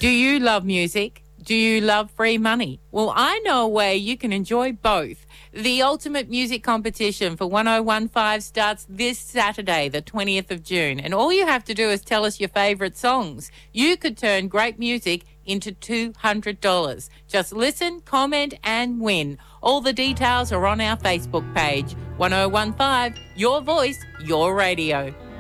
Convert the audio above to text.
Do you love music? Do you love free money? Well, I know a way you can enjoy both. The Ultimate Music Competition for 1015 starts this Saturday, the 20th of June, and all you have to do is tell us your favourite songs. You could turn great music into $200. Just listen, comment and win. All the details are on our Facebook page. 1015, your voice, your radio.